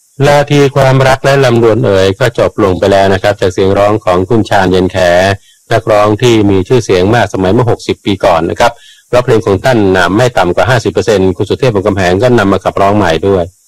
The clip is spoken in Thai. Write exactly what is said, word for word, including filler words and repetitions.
ลาทีความรักและลำดวนเอ๋ยก็จบลงไปแล้วนะครับจากเสียงร้องของคุณชาญเย็นแขนักร้องที่มีชื่อเสียงมากสมัยเมื่อหกสิบปีก่อนนะครับแล้วเพลงของท่านไม่ต่ำกว่า ห้าสิบเปอร์เซ็นต์ คุณสุเทพวงศ์กำแหงก็นำมาขับร้องใหม่ด้วย